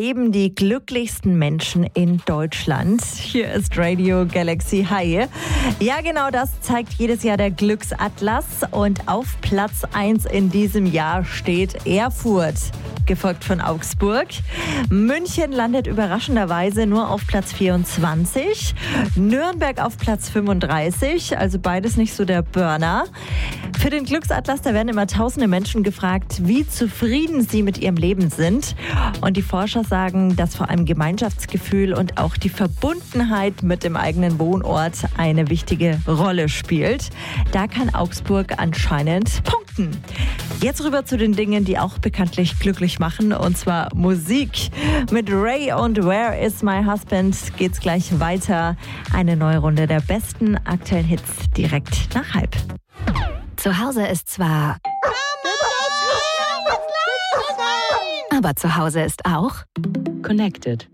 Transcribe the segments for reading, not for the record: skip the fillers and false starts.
leben die glücklichsten Menschen in Deutschland? Hier ist Radio Galaxy. Hi. Ja, genau das zeigt jedes Jahr der Glücksatlas. Und auf Platz 1 in diesem Jahr steht Erfurt, gefolgt von Augsburg. München landet überraschenderweise nur auf Platz 24. Nürnberg auf Platz 35, also beides nicht so der Burner. Für den Glücksatlas, da werden immer tausende Menschen gefragt, wie zufrieden sie mit ihrem Leben sind. Und die Forscher sagen, dass vor allem Gemeinschaftsgefühl und auch die Verbundenheit mit dem eigenen Wohnort eine wichtige Rolle spielt. Da kann Augsburg anscheinend punkten. Jetzt rüber zu den Dingen, die auch bekanntlich glücklich machen, und zwar Musik. Mit Ray und Where is My Husband geht's gleich weiter. Eine neue Runde der besten aktuellen Hits direkt nach halb. Zu Hause ist zwar... Aber zu Hause ist auch... Connected.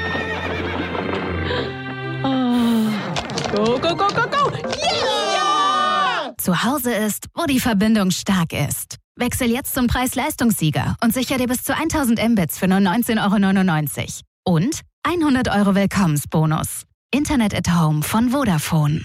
Go, go, go, go, go! Yeah! Zu Hause ist, wo die Verbindung stark ist. Wechsel jetzt zum Preis-Leistungssieger und sichere dir bis zu 1000 Mbits für nur 19,99 €. Und 100 € Willkommensbonus. Internet at Home von Vodafone.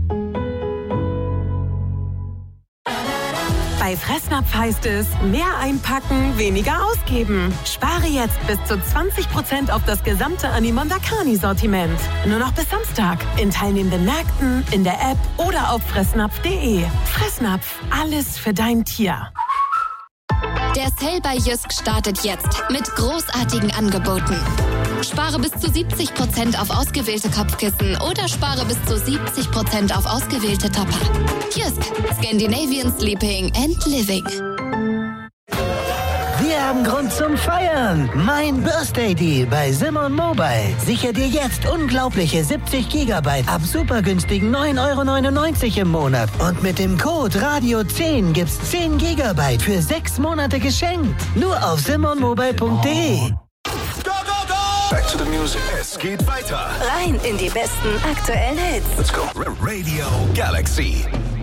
Bei Fressnapf heißt es, mehr einpacken, weniger ausgeben. Spare jetzt bis zu 20% auf das gesamte Animonda Carni-Sortiment. Nur noch bis Samstag. In teilnehmenden Märkten, in der App oder auf fressnapf.de. Fressnapf, alles für dein Tier. Der Sale bei Jysk startet jetzt mit großartigen Angeboten. Spare bis zu 70% auf ausgewählte Kopfkissen oder spare bis zu 70% auf ausgewählte Topper. Jysk, Scandinavian Sleeping and Living. Wir haben Grund zum Feiern. Mein Birthday Deal bei Simon Mobile. Sicher dir jetzt unglaubliche 70 GB ab super günstigen 9,99 € im Monat. Und mit dem Code Radio10 gibt's 10 GB für 6 Monate geschenkt. Nur auf simonmobile.de. Back to the music. Es geht weiter. Rein in die besten aktuellen Hits. Let's go. Radio Galaxy.